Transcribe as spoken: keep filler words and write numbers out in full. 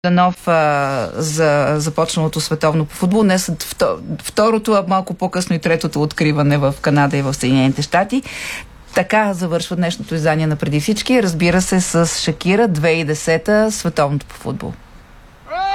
Жданов а, за започналото световно по футбол. Днес второто, а малко по-късно и третото откриване в Канада и в Съединените щати. Така завършва днешното издание на Преди всички. Разбира се, с Шакира, две хиляди и десета, световното по футбол.